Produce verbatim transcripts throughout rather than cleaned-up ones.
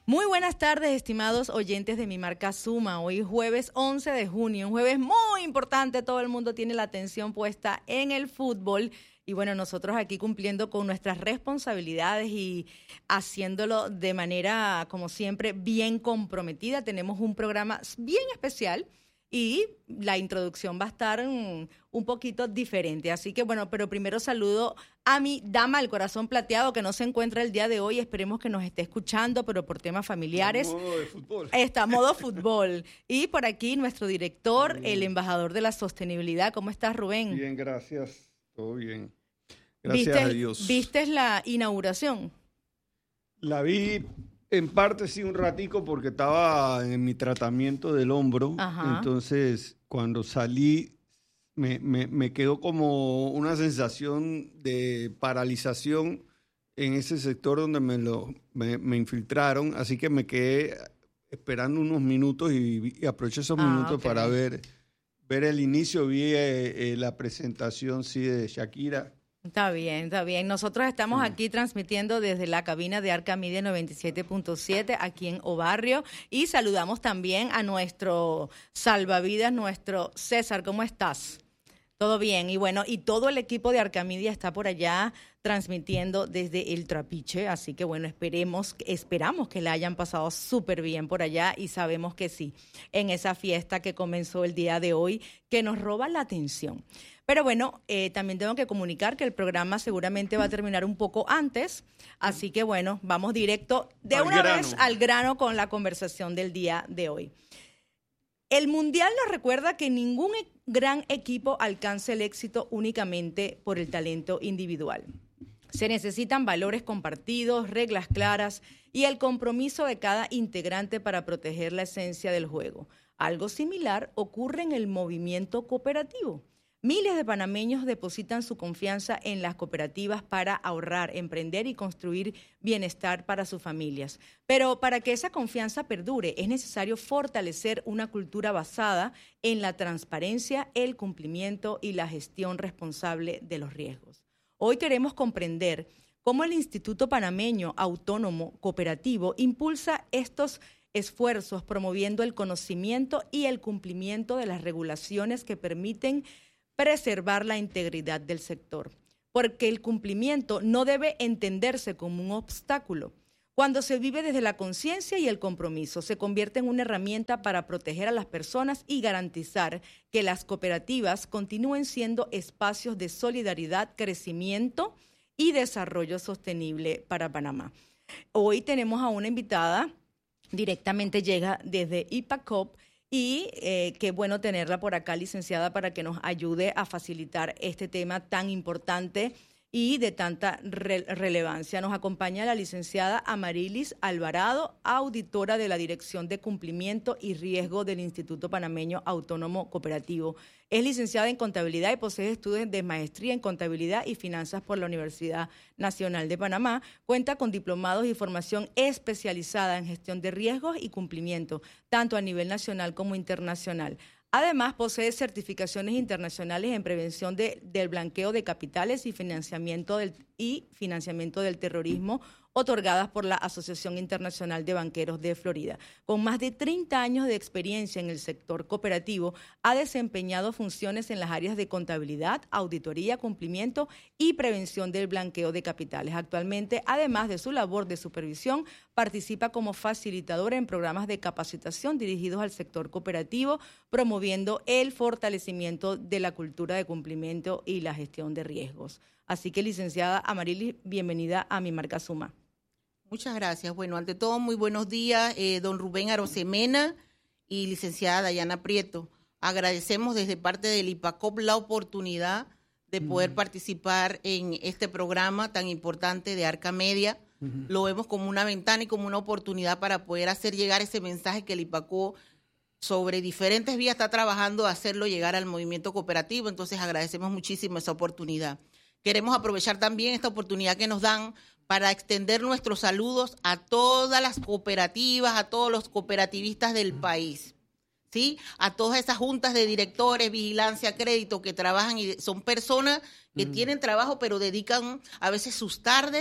Muy buenas tardes, estimados oyentes de Mi Marca Suma. Hoy es jueves once de junio, un jueves muy importante. Todo el mundo tiene la atención puesta en el fútbol. Y bueno, nosotros aquí cumpliendo con nuestras responsabilidades y haciéndolo de manera, como siempre, bien comprometida. Tenemos un programa bien especial y la introducción va a estar un, un poquito diferente. Así que bueno, pero primero saludo a mi dama del corazón plateado que no se encuentra el día de hoy. Esperemos que nos esté escuchando, pero por temas familiares. Está modo de fútbol. Está modo fútbol. Y por aquí nuestro director, bien, el embajador de la sostenibilidad. ¿Cómo estás, Rubén? Bien, gracias. Todo bien. Gracias ¿Viste, a Dios. ¿Viste la inauguración? La vi en parte sí un ratico porque estaba en mi tratamiento del hombro. Ajá. Entonces, cuando salí, me, me, me quedó como una sensación de paralización en ese sector donde me, lo, me, me infiltraron. Así que me quedé esperando unos minutos y, y aproveché esos ah, minutos okay. para ver, ver el inicio. Vi eh, eh, la presentación sí, de Shakira. Está bien, está bien. Nosotros estamos sí. aquí transmitiendo desde la cabina de Arca Media noventa y siete punto siete aquí en Obarrio y saludamos también a nuestro salvavidas, nuestro César. ¿Cómo estás? Todo bien. Y bueno, y todo el equipo de Arca Media está por allá transmitiendo desde el Trapiche, así que bueno, esperemos, esperamos que la hayan pasado súper bien por allá y sabemos que sí, en esa fiesta que comenzó el día de hoy, que nos roba la atención. Pero bueno, eh, también tengo que comunicar que el programa seguramente va a terminar un poco antes, así que bueno, vamos directo de al una grano. vez al grano con la conversación del día de hoy. El Mundial nos recuerda que ningún e- gran equipo alcanza el éxito únicamente por el talento individual. Se necesitan valores compartidos, reglas claras y el compromiso de cada integrante para proteger la esencia del juego. Algo similar ocurre en el movimiento cooperativo. Miles de panameños depositan su confianza en las cooperativas para ahorrar, emprender y construir bienestar para sus familias. Pero para que esa confianza perdure, es necesario fortalecer una cultura basada en la transparencia, el cumplimiento y la gestión responsable de los riesgos. Hoy queremos comprender cómo el Instituto Panameño Autónomo Cooperativo impulsa estos esfuerzos promoviendo el conocimiento y el cumplimiento de las regulaciones que permiten preservar la integridad del sector, porque el cumplimiento no debe entenderse como un obstáculo. Cuando se vive desde la conciencia y el compromiso, se convierte en una herramienta para proteger a las personas y garantizar que las cooperativas continúen siendo espacios de solidaridad, crecimiento y desarrollo sostenible para Panamá. Hoy tenemos a una invitada, directamente llega desde IPACOP, y eh, qué bueno tenerla por acá, licenciada, para que nos ayude a facilitar este tema tan importante y de tanta re- relevancia. Nos acompaña la licenciada Amarilis Alvarado, auditora de la Dirección de Cumplimiento y Riesgo del Instituto Panameño Autónomo Cooperativo. Es licenciada en Contabilidad y posee estudios de maestría en Contabilidad y Finanzas por la Universidad Nacional de Panamá. Cuenta con diplomados y formación especializada en gestión de riesgos y cumplimiento, tanto a nivel nacional como internacional. Además, posee certificaciones internacionales en prevención de, del blanqueo de capitales y financiamiento del, y financiamiento del terrorismo, otorgadas por la Asociación Internacional de Banqueros de Florida. Con más de treinta años de experiencia en el sector cooperativo, ha desempeñado funciones en las áreas de contabilidad, auditoría, cumplimiento y prevención del blanqueo de capitales. Actualmente, además de su labor de supervisión, participa como facilitadora en programas de capacitación dirigidos al sector cooperativo, promoviendo el fortalecimiento de la cultura de cumplimiento y la gestión de riesgos. Así que, licenciada Amarilis, bienvenida a Mi Marca Suma. Muchas gracias. Bueno, ante todo, muy buenos días, eh, don Rubén Arosemena y licenciada Dayana Prieto. Agradecemos desde parte del IPACOP la oportunidad de poder uh-huh. participar en este programa tan importante de Arca Media. Uh-huh. Lo vemos como una ventana y como una oportunidad para poder hacer llegar ese mensaje que el IPACOP sobre diferentes vías está trabajando a hacerlo llegar al movimiento cooperativo. Entonces agradecemos muchísimo esa oportunidad. Queremos aprovechar también esta oportunidad que nos dan para extender nuestros saludos a todas las cooperativas, a todos los cooperativistas del país, ¿sí? A todas esas juntas de directores, vigilancia, crédito que trabajan y son personas que mm. tienen trabajo pero dedican a veces sus tardes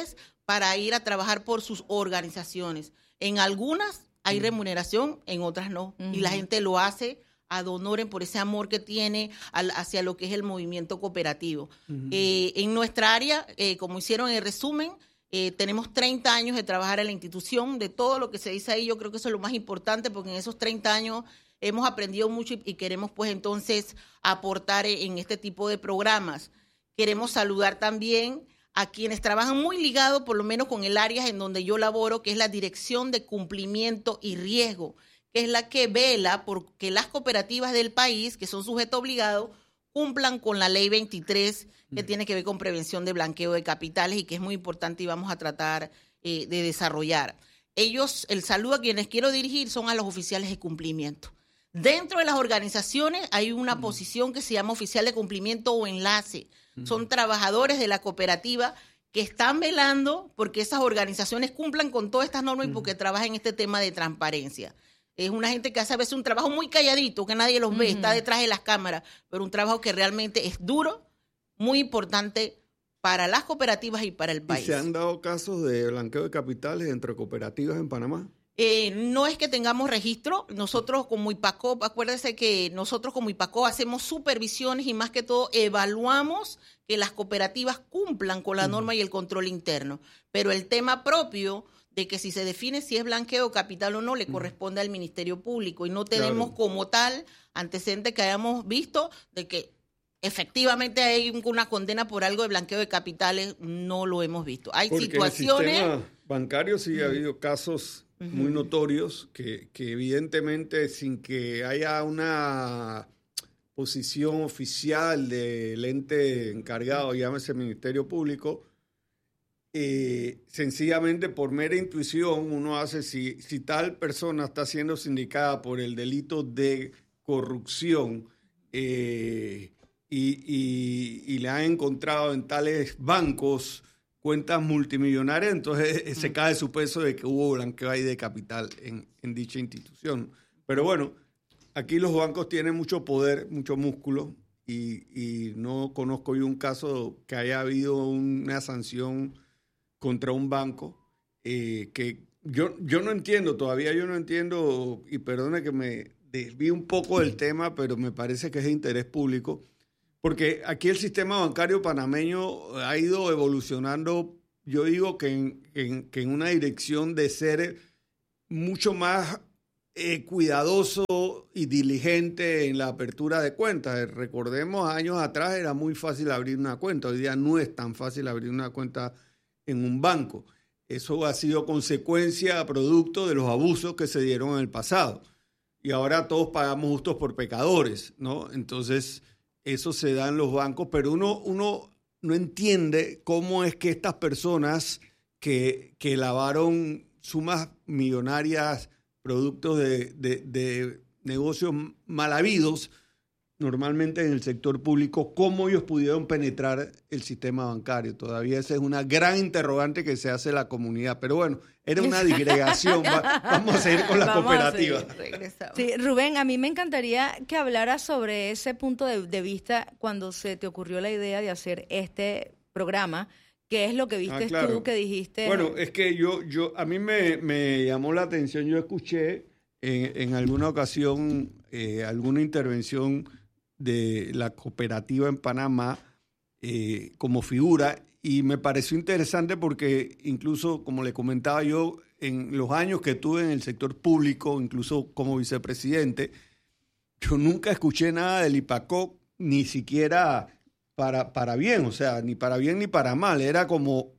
para ir a trabajar por sus organizaciones. En algunas hay uh-huh. remuneración, en otras no. Uh-huh. Y la gente lo hace ad honorem por ese amor que tiene al, hacia lo que es el movimiento cooperativo. Uh-huh. Eh, en nuestra área, eh, como hicieron en el resumen, eh, tenemos treinta años de trabajar en la institución. De todo lo que se dice ahí, yo creo que eso es lo más importante, porque en esos treinta años hemos aprendido mucho y, y queremos pues entonces aportar en este tipo de programas. Queremos saludar también a quienes trabajan muy ligados, por lo menos con el área en donde yo laboro, que es la Dirección de Cumplimiento y Riesgo, que es la que vela por que las cooperativas del país, que son sujetos obligados, cumplan con la ley veintitrés, que mm. tiene que ver con prevención de blanqueo de capitales y que es muy importante y vamos a tratar eh, de desarrollar. Ellos, el saludo a quienes quiero dirigir son a los oficiales de cumplimiento. Dentro de las organizaciones hay una mm. posición que se llama oficial de cumplimiento o enlace. Son trabajadores de la cooperativa que están velando porque esas organizaciones cumplan con todas estas normas uh-huh. y porque trabajan en este tema de transparencia. Es una gente que hace a veces un trabajo muy calladito, que nadie los ve, uh-huh. está detrás de las cámaras, pero un trabajo que realmente es duro, muy importante para las cooperativas y para el país. ¿Y se han dado casos de blanqueo de capitales entre cooperativas en Panamá? Eh, no es que tengamos registro, nosotros como IPACOP, acuérdense que nosotros como IPACOP hacemos supervisiones y más que todo evaluamos que las cooperativas cumplan con la norma uh-huh. y el control interno, pero el tema propio de que si se define si es blanqueo de capital o no le uh-huh. corresponde al Ministerio Público y no tenemos claro. como tal antecedente que hayamos visto de que efectivamente hay una condena por algo de blanqueo de capitales, no lo hemos visto. Hay Porque situaciones... en el sistema bancario sí uh-huh. ha habido casos muy notorios que, que evidentemente sin que haya una posición oficial del ente encargado, llámese Ministerio Público, eh, sencillamente por mera intuición uno hace, si, si tal persona está siendo sindicada por el delito de corrupción eh, y, y, y le han encontrado en tales bancos cuentas multimillonarias, entonces eh, se cae su peso de que hubo blanqueo ahí de capital en, en dicha institución. Pero bueno, aquí los bancos tienen mucho poder, mucho músculo, y, y no conozco yo un caso que haya habido una sanción contra un banco, eh, que yo, yo no entiendo, todavía yo no entiendo, y perdone que me desvíe un poco del tema, pero me parece que es de interés público. Porque aquí el sistema bancario panameño ha ido evolucionando, yo digo que en, en, que en una dirección de ser mucho más eh, cuidadoso y diligente en la apertura de cuentas. Recordemos, años atrás era muy fácil abrir una cuenta, hoy día no es tan fácil abrir una cuenta en un banco. Eso ha sido consecuencia, producto de los abusos que se dieron en el pasado. Y ahora todos pagamos justos por pecadores, ¿no? Entonces... eso se da en los bancos, pero uno, uno no entiende cómo es que estas personas que, que lavaron sumas millonarias productos de, de, de negocios mal habidos, normalmente en el sector público, cómo ellos pudieron penetrar el sistema bancario. Todavía esa es una gran interrogante que se hace la comunidad. Pero bueno, era una digregación. Va, vamos a seguir con la cooperativa. Sí, Rubén, a mí me encantaría que hablaras sobre ese punto de, de vista cuando se te ocurrió la idea de hacer este programa. ¿Qué es lo que viste ah, claro. tú que dijiste? Bueno, es que yo, yo a mí me, me llamó la atención. Yo escuché en, en alguna ocasión eh, alguna intervención de la cooperativa en Panamá eh, como figura, y me pareció interesante porque incluso, como le comentaba yo, en los años que tuve en el sector público, incluso como vicepresidente, yo nunca escuché nada del IPACOP, ni siquiera para, para bien, o sea, ni para bien ni para mal, era como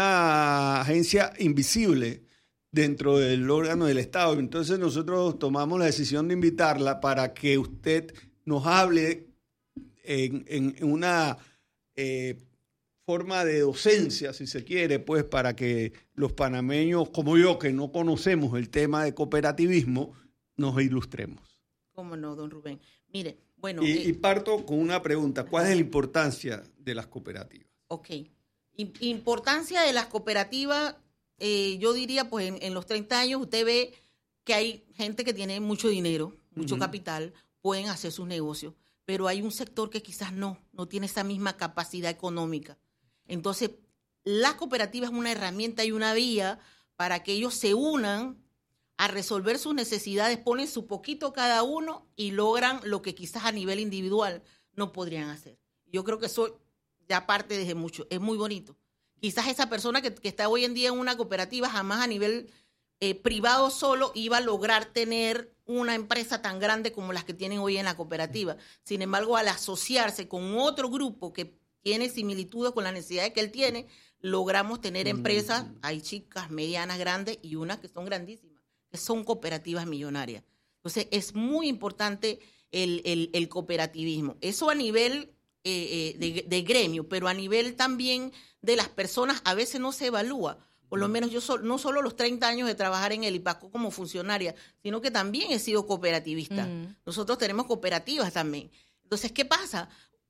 una agencia invisible dentro del órgano del Estado. Entonces nosotros tomamos la decisión de invitarla para que usted nos hable en, en, en una eh, forma de docencia, si se quiere, pues para que los panameños como yo, que no conocemos el tema de cooperativismo, nos ilustremos. ¿Cómo no, don Rubén? Mire, bueno... Y, eh, y parto con una pregunta. ¿Cuál es la importancia de las cooperativas? Ok. Importancia de las cooperativas, eh, yo diría, pues en, en los treinta años usted ve que hay gente que tiene mucho dinero, mucho uh-huh. capital, pueden hacer sus negocios, pero hay un sector que quizás no, no tiene esa misma capacidad económica. Entonces, la cooperativa es una herramienta y una vía para que ellos se unan a resolver sus necesidades, ponen su poquito cada uno y logran lo que quizás a nivel individual no podrían hacer. Yo creo que eso ya parte desde mucho, es muy bonito. Quizás esa persona que, que está hoy en día en una cooperativa jamás a nivel eh, privado solo iba a lograr tener una empresa tan grande como las que tienen hoy en la cooperativa. Sin embargo, al asociarse con otro grupo que tiene similitudes con las necesidades que él tiene, logramos tener empresas, hay chicas, medianas, grandes y unas que son grandísimas, que son cooperativas millonarias. Entonces, es muy importante el, el, el cooperativismo. Eso a nivel eh, eh, de, de gremio, pero a nivel también de las personas a veces no se evalúa. Por lo menos yo so, no solo los treinta años de trabajar en el IPACO como funcionaria, sino que también he sido cooperativista. Mm. Nosotros tenemos cooperativas también. Entonces, ¿qué pasa?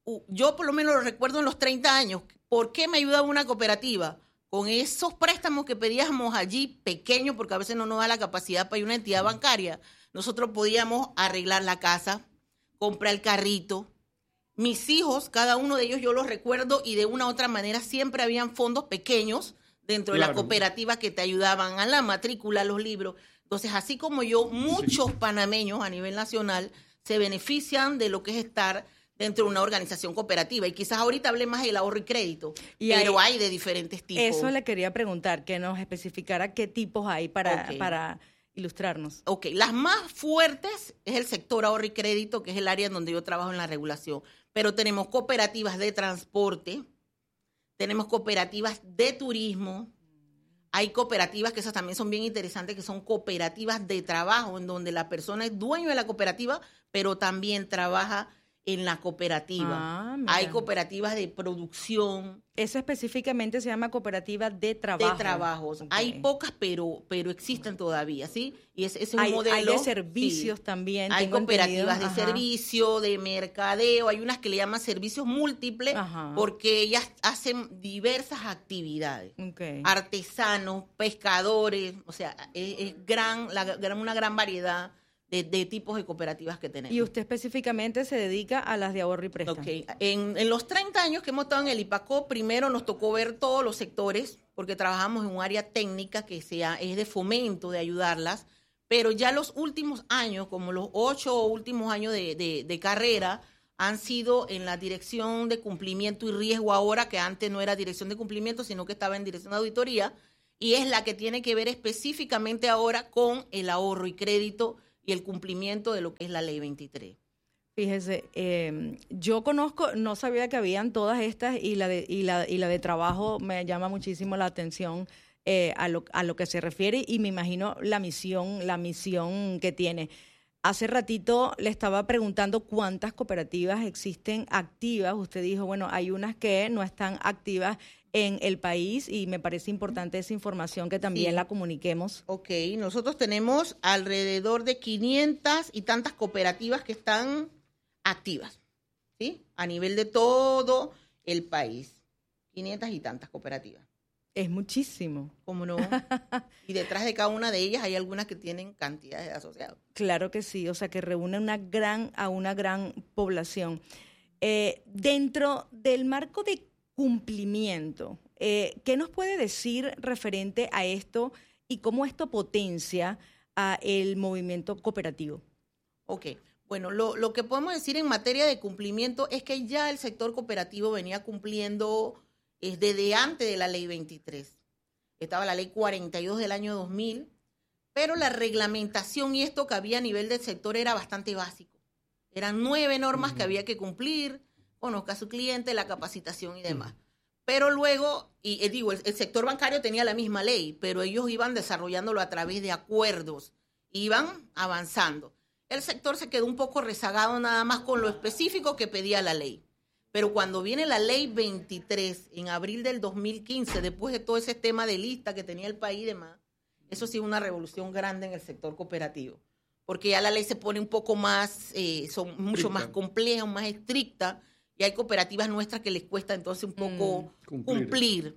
Yo por lo menos lo recuerdo en los treinta años. ¿Por qué me ayudaba una cooperativa? Con esos préstamos que pedíamos allí, pequeños, porque a veces no nos da la capacidad para ir a una entidad bancaria, nosotros podíamos arreglar la casa, comprar el carrito. Mis hijos, cada uno de ellos yo los recuerdo y de una u otra manera siempre habían fondos pequeños dentro claro. de la cooperativa que te ayudaban a la matrícula, a los libros. Entonces, así como yo, muchos sí. panameños a nivel nacional se benefician de lo que es estar dentro de una organización cooperativa. Y quizás ahorita hablé más del ahorro y crédito, y pero hay, hay de diferentes tipos. Eso le quería preguntar, que nos especificara qué tipos hay para, okay. para ilustrarnos. Ok, las más fuertes es el sector ahorro y crédito, que es el área donde yo trabajo en la regulación. Pero tenemos cooperativas de transporte, tenemos cooperativas de turismo, hay cooperativas que esas también son bien interesantes, que son cooperativas de trabajo, en donde la persona es dueño de la cooperativa, pero también trabaja en la cooperativa. Ah, hay cooperativas de producción. Eso específicamente se llama cooperativa de trabajo. De trabajos. Okay. Hay pocas, pero pero existen todavía, ¿sí? Y ese, ese es un hay, modelo. Hay de servicios sí. también. Hay cooperativas entendido. de Ajá. servicio, de mercadeo. Hay unas que le llaman servicios múltiples Ajá. porque ellas hacen diversas actividades. Okay. Artesanos, pescadores, o sea, es, es gran, la, una gran variedad De, de tipos de cooperativas que tenemos. Y usted específicamente se dedica a las de ahorro y préstamo. Okay. En, en los treinta años que hemos estado en el IPACO, primero nos tocó ver todos los sectores, porque trabajamos en un área técnica que sea, es de fomento, de ayudarlas, pero ya los últimos años, como los ocho últimos años de, de, de carrera, han sido en la dirección de cumplimiento y riesgo ahora, que antes no era dirección de cumplimiento, sino que estaba en dirección de auditoría, y es la que tiene que ver específicamente ahora con el ahorro y crédito y el cumplimiento de lo que es la ley veintitrés. Fíjese, eh, yo conozco, no sabía que habían todas estas y la de, y la, y la de trabajo me llama muchísimo la atención eh, a, lo, a lo que se refiere y me imagino la misión, la misión que tiene. Hace ratito le estaba preguntando cuántas cooperativas existen activas. Usted dijo, bueno, hay unas que no están activas en el país y me parece importante esa información que también sí. la comuniquemos. Ok, nosotros tenemos alrededor de quinientas y tantas cooperativas que están activas, ¿sí? A nivel de todo el país, quinientas y tantas cooperativas. Es muchísimo. ¿Cómo no? Y detrás de cada una de ellas hay algunas que tienen cantidades de asociados. Claro que sí, o sea que reúne una gran, a una gran población. Eh, dentro del marco de cumplimiento, eh, ¿qué nos puede decir referente a esto y cómo esto potencia a el movimiento cooperativo? Ok, bueno, lo, lo que podemos decir en materia de cumplimiento es que ya el sector cooperativo venía cumpliendo es desde antes de la ley veintitrés. Estaba la ley cuarenta y dos del año dos mil, pero la reglamentación y esto que había a nivel del sector era bastante básico. Eran nueve normas uh-huh. que había que cumplir, conozca a su cliente, la capacitación y demás. Uh-huh. Pero luego, y eh, digo, el, el sector bancario tenía la misma ley, pero ellos iban desarrollándolo a través de acuerdos, iban avanzando. El sector se quedó un poco rezagado nada más con lo específico que pedía la ley. Pero cuando viene la ley veintitrés, en abril del dos mil quince, después de todo ese tema de lista que tenía el país y demás, eso sí es una revolución grande en el sector cooperativo. Porque ya la ley se pone un poco más, eh, son mucho más complejas, más estrictas, y hay cooperativas nuestras que les cuesta entonces un poco mm, cumplir. cumplir.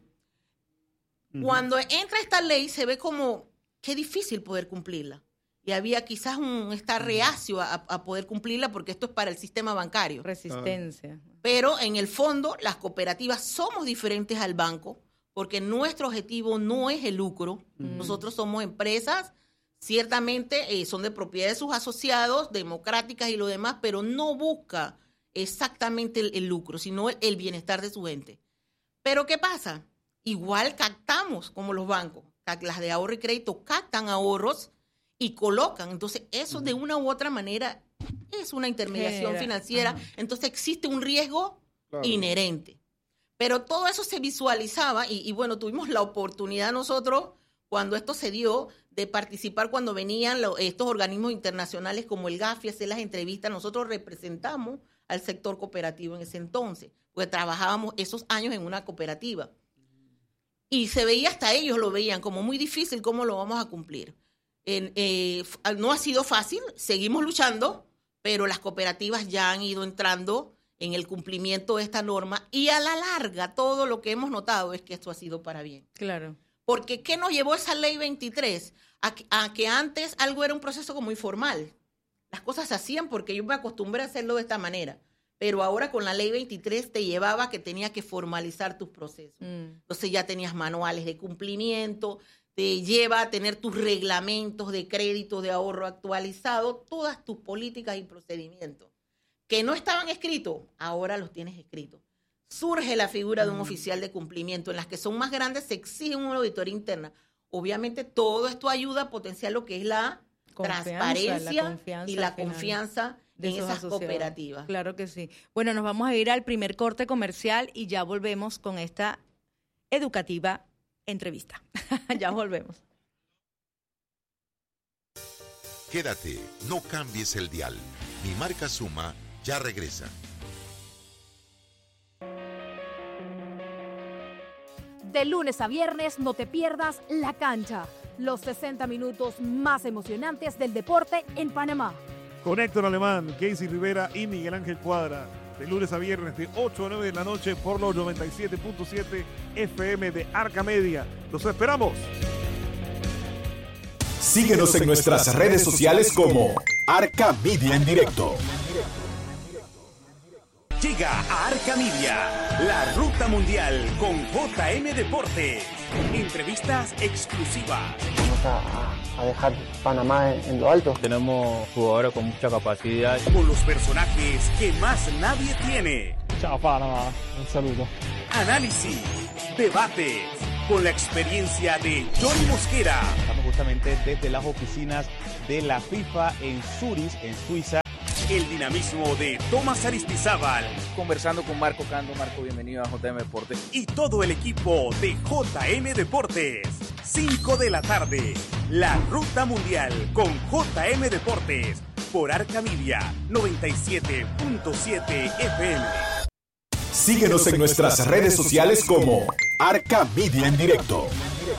Uh-huh. Cuando entra esta ley se ve como, qué difícil poder cumplirla. Y había quizás un estar reacio a, a poder cumplirla porque esto es para el sistema bancario. Resistencia. Pero en el fondo las cooperativas somos diferentes al banco porque nuestro objetivo no es el lucro. Mm. Nosotros somos empresas, ciertamente eh, son de propiedad de sus asociados, democráticas y lo demás, pero no busca exactamente el, el lucro, sino el, el bienestar de su gente. Pero ¿qué pasa? Igual captamos como los bancos, las de ahorro y crédito captan ahorros y colocan. Entonces, eso de una u otra manera es una intermediación Era. financiera. Ajá. Entonces, existe un riesgo claro. inherente. Pero todo eso se visualizaba y, y, bueno, tuvimos la oportunidad nosotros, cuando esto se dio, de participar cuando venían lo, estos organismos internacionales como el GAFI a hacer las entrevistas. Nosotros representamos al sector cooperativo en ese entonces, porque trabajábamos esos años en una cooperativa. Y se veía, hasta ellos lo veían como muy difícil, ¿cómo lo vamos a cumplir? En, eh, no ha sido fácil, seguimos luchando, pero las cooperativas ya han ido entrando en el cumplimiento de esta norma y a la larga todo lo que hemos notado es que esto ha sido para bien. Claro. Porque ¿qué nos llevó esa ley veintitrés? A que, a que antes algo era un proceso como informal. Las cosas se hacían porque yo me acostumbré a hacerlo de esta manera. Pero ahora con la ley veintitrés te llevaba a que tenías que formalizar tus procesos. Mm. Entonces ya tenías manuales de cumplimiento, te lleva a tener tus reglamentos de crédito, de ahorro actualizado, todas tus políticas y procedimientos. Que no estaban escritos, ahora los tienes escritos. Surge la figura de un mm. oficial de cumplimiento. En las que son más grandes se exige una auditoría interna. Obviamente todo esto ayuda a potenciar lo que es la confianza, transparencia la confianza y la confianza de en esas asociados. Cooperativas. Claro que sí. Bueno, nos vamos a ir al primer corte comercial y ya volvemos con esta educativa entrevista. Ya volvemos. Quédate, no cambies el dial. Mi marca Suma ya regresa. De lunes a viernes no te pierdas La Cancha, los sesenta minutos más emocionantes del deporte en Panamá. Con Héctor Alemán, Casey Rivera y Miguel Ángel Cuadra. De lunes a viernes de ocho a nueve de la noche por los noventa y siete punto siete F M de Arca Media. ¡Los esperamos! Síguenos en nuestras redes sociales como Arca Media en directo. Llega a Arca Media, la ruta mundial con J M Deportes. Entrevistas exclusivas. Vamos a, a dejar Panamá en, en lo alto. Tenemos jugadores con mucha capacidad. Con los personajes que más nadie tiene. Chao Panamá, un saludo. Análisis, debates, con la experiencia de Johnny Mosquera. Estamos justamente desde las oficinas de la FIFA en Zurich, en Suiza. El dinamismo de Tomás Aristizábal. Conversando con Marco Cando. Marco, bienvenido a J M Deportes. Y todo el equipo de J M Deportes. cinco de la tarde. La Ruta Mundial con J M Deportes. Por Arca Media noventa y siete punto siete F M. Síguenos en nuestras redes sociales como Arca Media en directo.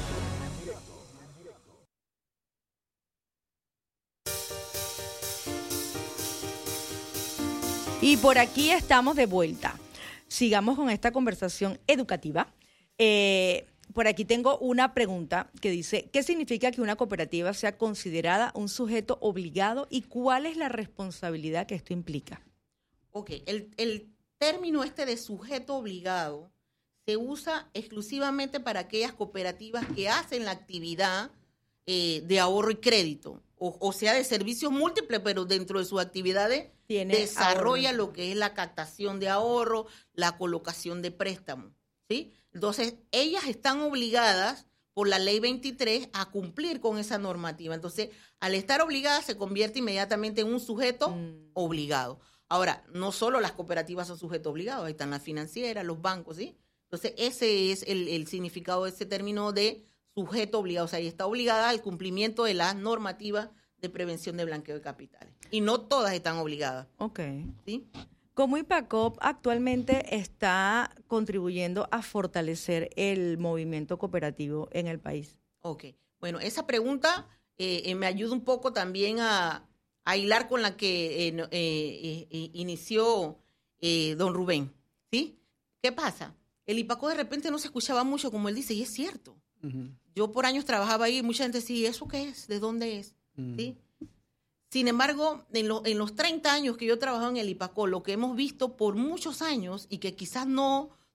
Y por aquí estamos de vuelta. Sigamos con esta conversación educativa. Eh, por aquí tengo una pregunta que dice, ¿qué significa que una cooperativa sea considerada un sujeto obligado y cuál es la responsabilidad que esto implica? Ok, el, el término este de sujeto obligado se usa exclusivamente para aquellas cooperativas que hacen la actividad eh, de ahorro y crédito, o, o sea, de servicios múltiples, pero dentro de sus actividades desarrolla ahorro. Lo que es la captación de ahorro, la colocación de préstamos, ¿sí? Entonces, ellas están obligadas por la ley veintitrés a cumplir con esa normativa. Entonces, al estar obligadas, se convierte inmediatamente en un sujeto mm. obligado. Ahora, no solo las cooperativas son sujetos obligados, ahí están las financieras, los bancos, ¿sí? Entonces, ese es el, el significado de ese término de sujeto obligado. O sea, ella está obligada al cumplimiento de las normativas de prevención de blanqueo de capitales. Y no todas están obligadas. Ok. ¿Sí? ¿Cómo IPACOP actualmente está contribuyendo a fortalecer el movimiento cooperativo en el país? Ok. Bueno, esa pregunta eh, eh, me ayuda un poco también a, a hilar con la que eh, eh, eh, inició eh, don Rubén. ¿Sí? ¿Qué pasa? El IPACOP de repente no se escuchaba mucho, como él dice, y es cierto. Uh-huh. Yo por años trabajaba ahí y mucha gente decía, ¿eso qué es? ¿De dónde es? ¿Sí? Sin embargo, en, lo, en los treinta años que yo he trabajado en el IPACOP, lo que hemos visto por muchos años y que quizás no,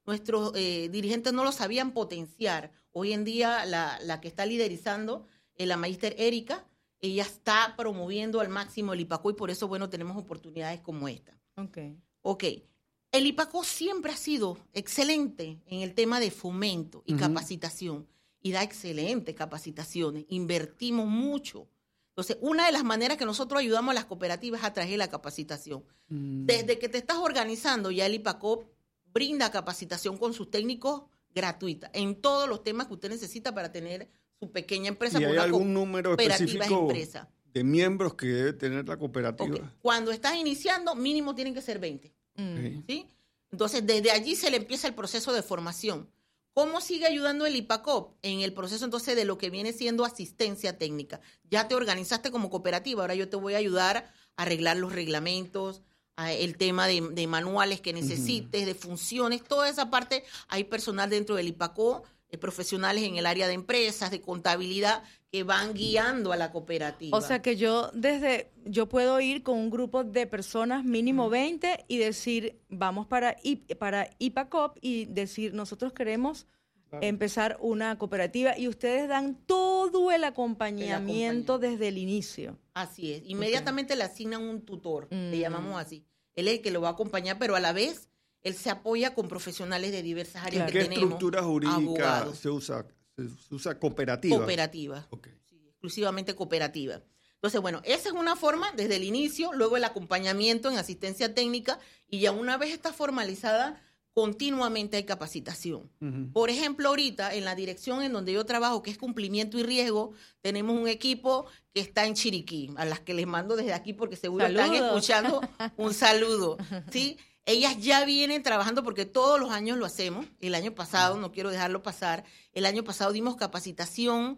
nuestros eh, dirigentes no lo sabían potenciar. Hoy en día la, la que está liderizando, eh, la magíster Erika, ella está promoviendo al máximo el IPACO y por eso, bueno, tenemos oportunidades como esta. Ok. Ok. El IPACO siempre ha sido excelente en el tema de fomento y uh-huh. capacitación y da excelentes capacitaciones. Invertimos mucho. Entonces, una de las maneras que nosotros ayudamos a las cooperativas es a través de la capacitación. Mm. Desde que te estás organizando, ya el IPACO brinda capacitación con sus técnicos gratuita en todos los temas que usted necesita para tener su pequeña empresa. ¿Y hay una algún número específico empresa. de miembros que debe tener la cooperativa? Okay. Cuando estás iniciando, mínimo tienen que ser veinte. Mm. ¿Sí? Entonces, desde allí se le empieza el proceso de formación. ¿Cómo sigue ayudando el IPACOP? En el proceso, entonces, de lo que viene siendo asistencia técnica. Ya te organizaste como cooperativa, ahora yo te voy a ayudar a arreglar los reglamentos, el tema de, de manuales que necesites, uh-huh. de funciones, toda esa parte. Hay personal dentro del IPACO, eh, profesionales en el área de empresas, de contabilidad, que van guiando a la cooperativa. O sea que yo desde yo puedo ir con un grupo de personas, mínimo veinte, y decir, vamos para, I, para IPACOP y decir, nosotros queremos claro. empezar una cooperativa y ustedes dan todo el acompañamiento, el acompañamiento. desde el inicio. Así es. Inmediatamente okay. le asignan un tutor, mm. le llamamos así. Él es el que lo va a acompañar, pero a la vez él se apoya con profesionales de diversas áreas claro. que ¿Qué tenemos. ¿Qué estructura jurídica abogados. se usa? Se usa cooperativa. Cooperativa. Okay. Sí, exclusivamente cooperativa. Entonces, bueno, esa es una forma desde el inicio, luego el acompañamiento en asistencia técnica y ya una vez está formalizada, continuamente hay capacitación. Uh-huh. Por ejemplo, ahorita en la dirección en donde yo trabajo, que es cumplimiento y riesgo, tenemos un equipo que está en Chiriquí, a las que les mando desde aquí porque seguro Saludos. Están escuchando un saludo, ¿sí? Ellas ya vienen trabajando porque todos los años lo hacemos. El año pasado, no quiero dejarlo pasar, el año pasado dimos capacitación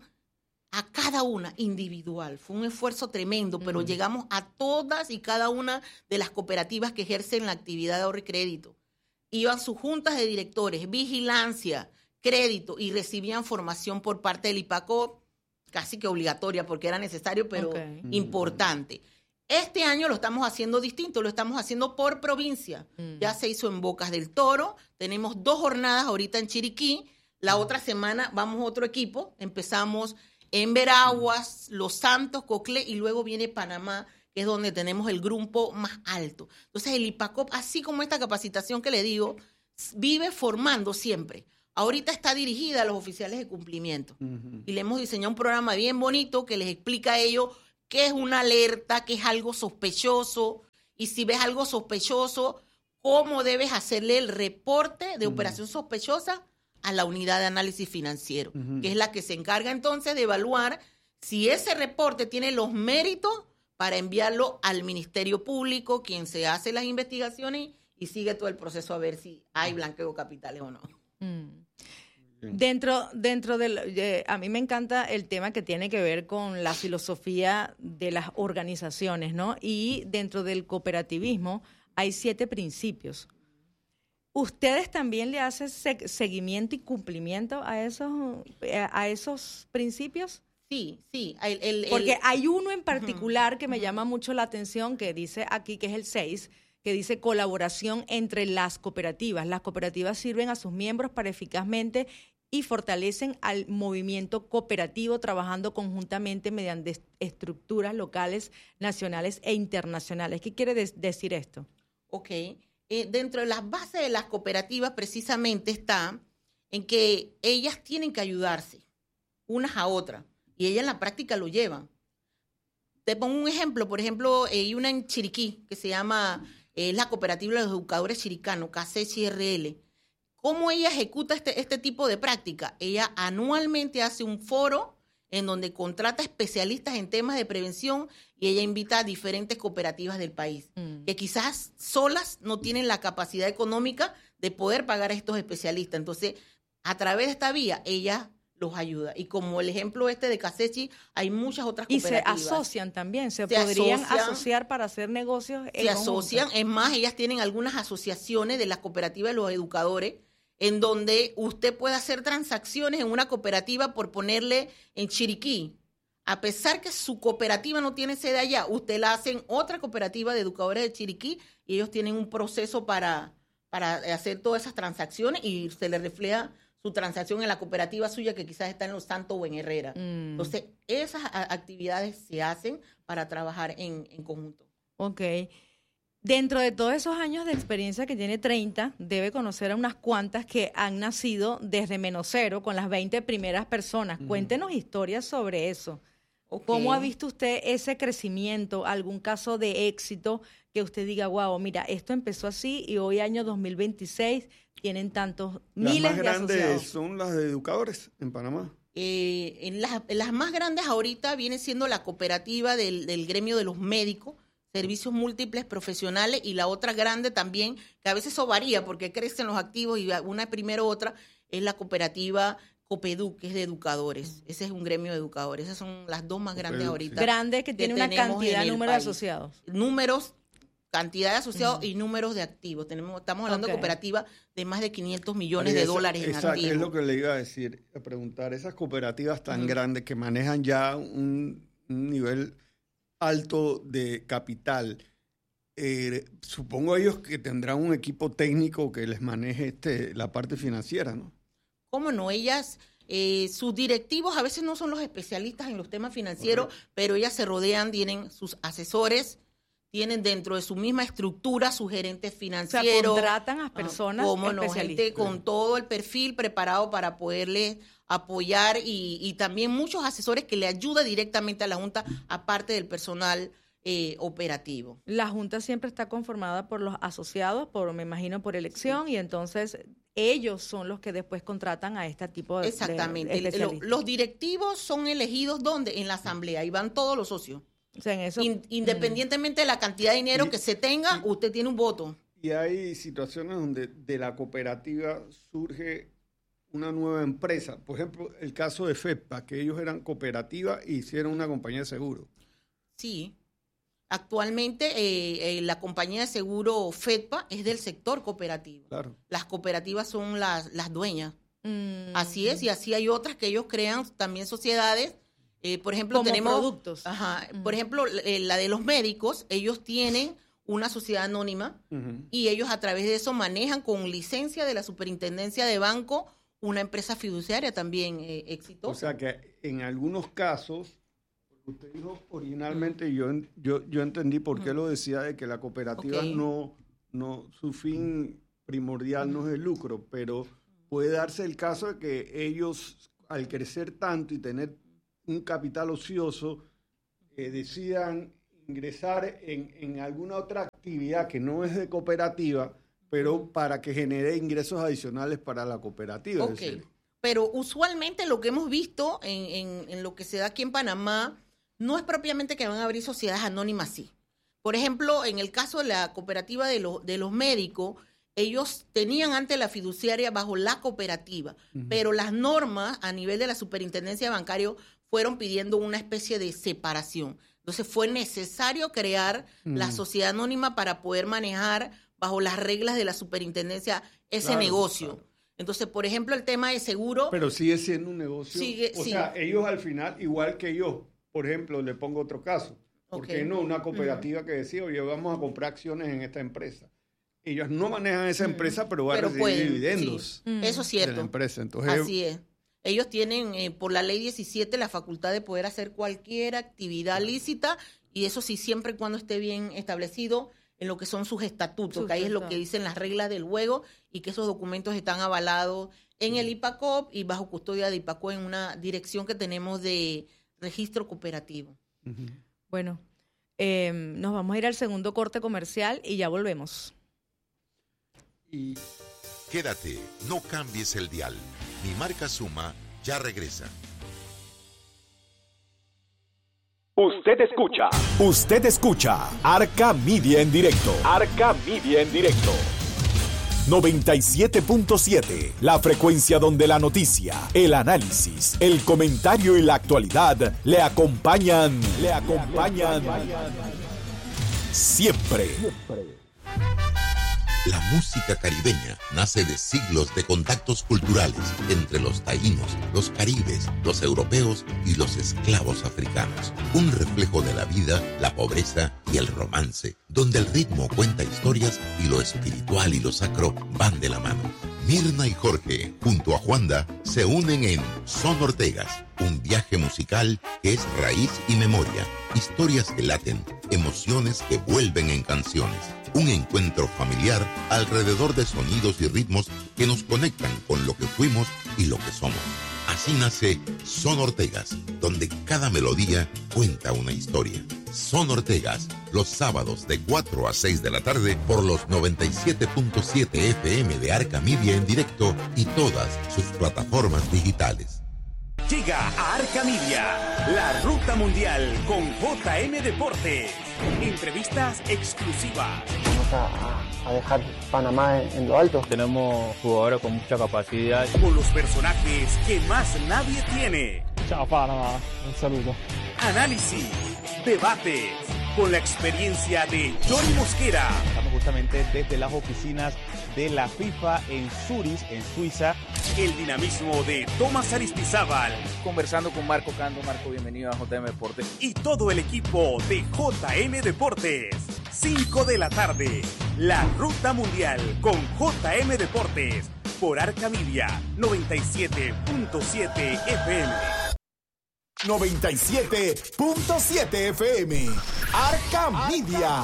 a cada una individual. Fue un esfuerzo tremendo, pero uh-huh. llegamos a todas y cada una de las cooperativas que ejercen la actividad de ahorro y crédito. Iban sus juntas de directores, vigilancia, crédito y recibían formación por parte del IPACO, casi que obligatoria porque era necesario, pero okay. importante. Este año lo estamos haciendo distinto, lo estamos haciendo por provincia. Mm. Ya se hizo en Bocas del Toro, tenemos dos jornadas ahorita en Chiriquí, la otra semana vamos a otro equipo, empezamos en Veraguas, Los Santos, Coclé y luego viene Panamá, que es donde tenemos el grupo más alto. Entonces el IPACOP, así como esta capacitación que le digo, vive formando siempre. Ahorita está dirigida a los oficiales de cumplimiento uh-huh. y le hemos diseñado un programa bien bonito que les explica a ellos qué es una alerta, qué es algo sospechoso, y si ves algo sospechoso, cómo debes hacerle el reporte de uh-huh. operación sospechosa a la unidad de análisis financiero, uh-huh. que es la que se encarga entonces de evaluar si ese reporte tiene los méritos para enviarlo al Ministerio Público, quien se hace las investigaciones y sigue todo el proceso a ver si hay blanqueo de capitales o no. Mm. Dentro, dentro del, eh, a mí me encanta el tema que tiene que ver con la filosofía de las organizaciones, ¿no? Y dentro del cooperativismo hay siete principios. ¿Ustedes también le hacen se- seguimiento y cumplimiento a esos, a esos principios? Sí, sí. El, el, Porque el, hay uno en particular uh-huh, que me uh-huh. llama mucho la atención, que dice aquí, que es el seis, que dice colaboración entre las cooperativas. Las cooperativas sirven a sus miembros para eficazmente y fortalecen al movimiento cooperativo trabajando conjuntamente mediante estructuras locales, nacionales e internacionales. ¿Qué quiere de- decir esto? Ok. Eh, dentro de las bases de las cooperativas precisamente está en que ellas tienen que ayudarse unas a otras y ellas en la práctica lo llevan. Te pongo un ejemplo. Por ejemplo, hay una en Chiriquí que se llama eh, la Cooperativa de los Educadores Chiricanos, K C H R L. ¿Cómo ella ejecuta este, este tipo de práctica? Ella anualmente hace un foro en donde contrata especialistas en temas de prevención y ella invita a diferentes cooperativas del país, mm. que quizás solas no tienen la capacidad económica de poder pagar a estos especialistas. Entonces, a través de esta vía, ella los ayuda. Y como el ejemplo este de Casechi, hay muchas otras cooperativas. Y se asocian también, se, se podrían asocian, asociar para hacer negocios. Se asocian, es más, ellas tienen algunas asociaciones de las cooperativas de los educadores, en donde usted puede hacer transacciones en una cooperativa por ponerle en Chiriquí. A pesar que su cooperativa no tiene sede allá, usted la hace en otra cooperativa de educadores de Chiriquí y ellos tienen un proceso para, para hacer todas esas transacciones y se le refleja su transacción en la cooperativa suya que quizás está en Los Santos o en Herrera. Mm. Entonces, esas a- actividades se hacen para trabajar en, en conjunto. Ok. Dentro de todos esos años de experiencia que tiene treinta, debe conocer a unas cuantas que han nacido desde menos cero con las veinte primeras personas. Mm. Cuéntenos historias sobre eso. Okay. ¿Cómo ha visto usted ese crecimiento? ¿Algún caso de éxito que usted diga, wow, mira, esto empezó así y hoy año dos mil veintiséis tienen tantos miles de asociados? Las más grandes son las de educadores en Panamá. Eh, en las, en las más grandes ahorita viene siendo la cooperativa del, del gremio de los médicos, servicios múltiples profesionales, y la otra grande también, que a veces eso varía porque crecen los activos y una primero otra, es la cooperativa Copedu, que es de educadores. Ese es un gremio de educadores. Esas son las dos más grandes Copedu, ahorita. Sí. Grande que tiene una cantidad de números de asociados. Números, cantidad de asociados uh-huh. y números de activos. Tenemos, estamos hablando okay. de cooperativas de más de quinientos millones Oye, de dólares esa, en exacto, activos. Es lo que le iba a decir, a preguntar. Esas cooperativas tan uh-huh. grandes que manejan ya un, un nivel alto de capital, eh, supongo ellos que tendrán un equipo técnico que les maneje este, la parte financiera, ¿no? ¿Cómo no? Ellas, eh, sus directivos a veces no son los especialistas en los temas financieros, okay. pero ellas se rodean, tienen sus asesores, tienen dentro de su misma estructura sus gerentes financieros. O sea, contratan a personas ¿Cómo no? Gente con todo el perfil preparado para poderles apoyar y, y también muchos asesores que le ayudan directamente a la Junta, aparte del personal eh, operativo. La Junta siempre está conformada por los asociados, por me imagino por elección, sí. y entonces ellos son los que después contratan a este tipo de Exactamente. de especialistas. El, los directivos son elegidos ¿dónde? En la asamblea, y van todos los socios. O sea, en eso, In, independientemente mm. de la cantidad de dinero y, que se tenga, y, usted tiene un voto. Y hay situaciones donde de la cooperativa surge una nueva empresa. Por ejemplo, el caso de FEDPA, que ellos eran cooperativa e hicieron una compañía de seguro. Sí. Actualmente eh, eh, la compañía de seguro FEDPA es del sector cooperativo. Claro. Las cooperativas son las, las dueñas. Mm. Así es, y así hay otras que ellos crean también sociedades. Eh, por ejemplo, como tenemos productos. Ajá, mm. Por ejemplo, eh, la de los médicos, ellos tienen una sociedad anónima uh-huh. y ellos a través de eso manejan con licencia de la Superintendencia de Banco una empresa fiduciaria también eh, exitosa. O sea que en algunos casos, usted dijo originalmente, yo, yo, yo entendí por qué uh-huh. lo decía, de que la cooperativa okay. no, no, su fin primordial uh-huh. no es el lucro, pero puede darse el caso de que ellos, al crecer tanto y tener un capital ocioso, eh, decidan ingresar en, en alguna otra actividad que no es de cooperativa, pero para que genere ingresos adicionales para la cooperativa. Ok, pero usualmente lo que hemos visto en, en, en lo que se da aquí en Panamá no es propiamente que van a abrir sociedades anónimas, sí. Por ejemplo, en el caso de la cooperativa de, lo, de los médicos, ellos tenían antes la fiduciaria bajo la cooperativa, uh-huh. pero las normas a nivel de la Superintendencia Bancaria fueron pidiendo una especie de separación. Entonces fue necesario crear uh-huh. la sociedad anónima para poder manejar bajo las reglas de la superintendencia ese claro, negocio. Claro. Entonces, por ejemplo, el tema de seguro... Pero sigue siendo un negocio. Sigue, o sí. sea, ellos al final, igual que yo, por ejemplo, le pongo otro caso. ¿Por okay. qué no? Una cooperativa uh-huh. que decía, oye, vamos a comprar acciones en esta empresa. Ellos no manejan esa empresa, uh-huh. pero van pero a recibir pueden, dividendos sí. uh-huh. Eso es cierto. de la empresa. Entonces, así es. Ellos tienen, eh, por la ley diecisiete, la facultad de poder hacer cualquier actividad uh-huh. lícita, y eso sí, siempre y cuando esté bien establecido en lo que son sus estatutos, sus que ahí es lo que dicen las reglas del juego, y que esos documentos están avalados en el IPACOP y bajo custodia de IPACOP en una dirección que tenemos de registro cooperativo. Uh-huh. Bueno, eh, nos vamos a ir al segundo corte comercial y ya volvemos. Y... Quédate, no cambies el dial. Mi marca Suma ya regresa. Usted escucha. Usted escucha Arca Media en directo. Arca Media en directo. noventa y siete punto siete, la frecuencia donde la noticia, el análisis, el comentario y la actualidad le acompañan, le acompañan siempre. La música caribeña nace de siglos de contactos culturales entre los taínos, los caribes, los europeos y los esclavos africanos. Un reflejo de la vida, la pobreza y el romance, donde el ritmo cuenta historias y lo espiritual y lo sacro van de la mano. Mirna y Jorge, junto a Juanda, se unen en Son Ortegas, un viaje musical que es raíz y memoria, historias que laten, emociones que vuelven en canciones. Un encuentro familiar alrededor de sonidos y ritmos que nos conectan con lo que fuimos y lo que somos. Así nace Son Ortegas, donde cada melodía cuenta una historia. Son Ortegas, los sábados de cuatro a seis de la tarde por los noventa y siete punto siete F M de Arca Media en directo y todas sus plataformas digitales. Llega a Arca Media, la ruta mundial con J M Deportes. Entrevistas exclusivas. Vamos a, a dejar Panamá en, en lo alto. Tenemos jugadores con mucha capacidad. Con los personajes que más nadie tiene. Chao Panamá, un saludo. Análisis, debates, con la experiencia de Johnny Mosquera. Estamos justamente desde las oficinas de la FIFA en Zurich, en Suiza. El dinamismo de Tomás Aristizábal. Conversando con Marco Cando. Marco, bienvenido a J M Deportes. Y todo el equipo de J M Deportes. cinco de la tarde, la ruta mundial con J M Deportes. Por Arca Media, noventa y siete punto siete F M. noventa y siete punto siete F M. Arca Media.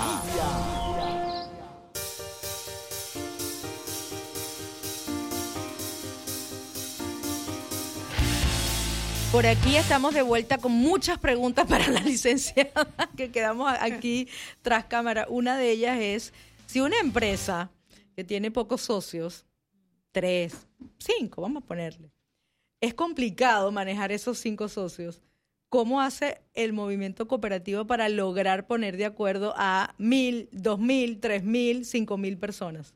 Por aquí estamos de vuelta con muchas preguntas para la licenciada que quedamos aquí tras cámara. Una de ellas es, si una empresa que tiene pocos socios, tres, cinco, vamos a ponerle, es complicado manejar esos cinco socios, ¿cómo hace el movimiento cooperativo para lograr poner de acuerdo a mil, dos mil, tres mil, cinco mil personas?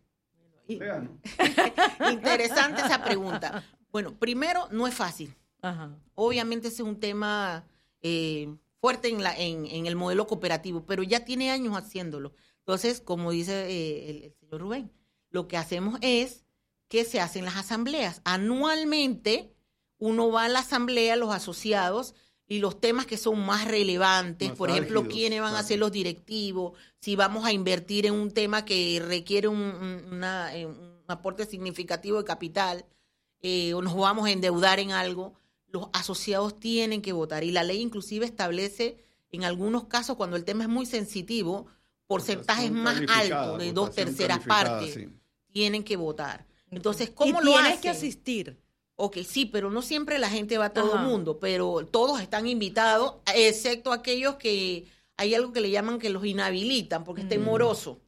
Interesante esa pregunta. Bueno, primero, no es fácil. Ajá. Obviamente ese es un tema eh, fuerte en, la, en, en el modelo cooperativo, pero ya tiene años haciéndolo. Entonces, como dice eh, el, el señor Rubén, lo que hacemos es que se hacen las asambleas. Anualmente uno va a la asamblea, los asociados, y los temas que son más relevantes, más por ejemplo, álgidos, quiénes van claro. a ser los directivos, si vamos a invertir en un tema que requiere un, un, una, un aporte significativo de capital, eh, o nos vamos a endeudar en algo, los asociados tienen que votar. Y la ley inclusive establece, en algunos casos, cuando el tema es muy sensitivo, porcentajes más altos de dos terceras partes sí. tienen que votar. Entonces, ¿cómo y lo hacen? Tienes que asistir. Ok, sí, pero no siempre la gente va a todo el mundo, pero todos están invitados, excepto aquellos que hay algo que le llaman que los inhabilitan porque mm. estén morosos.